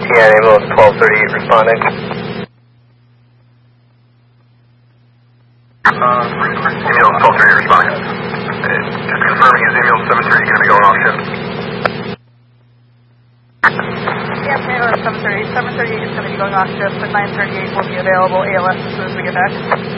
Yeah, ambulance 1238 responding. Ambulance 1238 responding. Just confirming, is ambulance 730 going to be going off shift? Yes, ambulance 738. 738 is going to be going off shift, but 938 will be available ALS as soon as we get back.